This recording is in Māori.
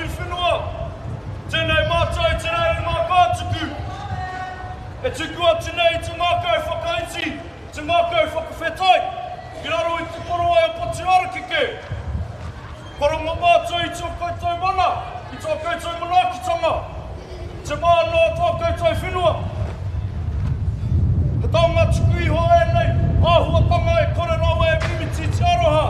tui whenua. Tēnei mātai, tēnei mā kātuku. E tuku atu nei te mākau whakaiti, te mākau whakawhetai. Ki raro i te poro ai o Poti Arakeke. Koronga mātai i tō koutou mana, i tō koutou manaakitanga. Te mānoa tō koutou whenua. He taonga tuku iho e nei, āhuatanga e kore rawa e mimiti te aroha.